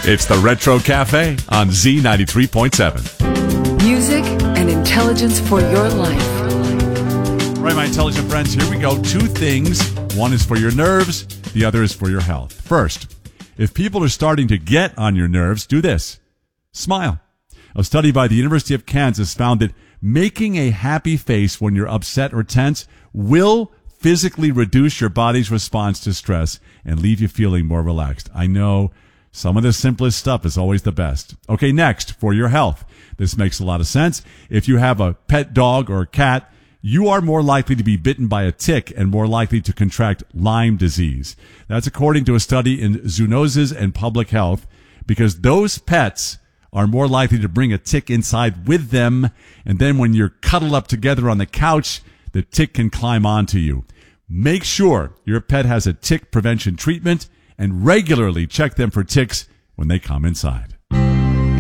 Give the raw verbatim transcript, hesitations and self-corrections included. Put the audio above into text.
It's the Retro Cafe on Z ninety-three point seven. Music and intelligence for your life. All right, my intelligent friends, here we go. Two things. One is for your nerves. The other is for your health. First, if people are starting to get on your nerves, do this. Smile. A study by the University of Kansas found that making a happy face when you're upset or tense will physically reduce your body's response to stress and leave you feeling more relaxed. I know some of the simplest stuff is always the best. Okay, next, for your health. This makes a lot of sense. If you have a pet dog or cat, you are more likely to be bitten by a tick and more likely to contract Lyme disease. That's according to a study in Zoonoses and Public Health, because those pets are more likely to bring a tick inside with them, and then when you're cuddled up together on the couch, the tick can climb onto you. Make sure your pet has a tick prevention treatment and regularly check them for ticks when they come inside.